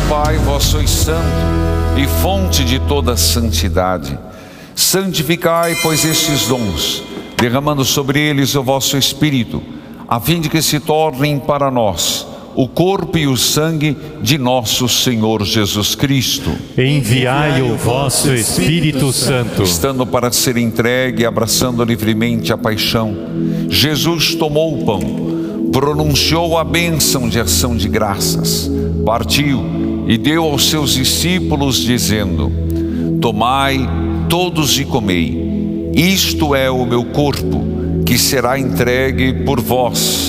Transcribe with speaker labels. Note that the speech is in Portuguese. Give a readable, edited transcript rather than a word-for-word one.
Speaker 1: Pai, vós sois santo e fonte de toda santidade. Santificai, pois, estes dons, derramando sobre eles o vosso Espírito, a fim de que se tornem para nós o corpo e o sangue de nosso Senhor Jesus Cristo.
Speaker 2: Enviai o vosso Espírito Santo.
Speaker 1: Estando para ser entregue, abraçando livremente a paixão, Jesus tomou o pão, pronunciou a bênção de ação de graças, partiu e deu aos seus discípulos, dizendo: tomai todos e comei, isto é o meu corpo, que será entregue por vós.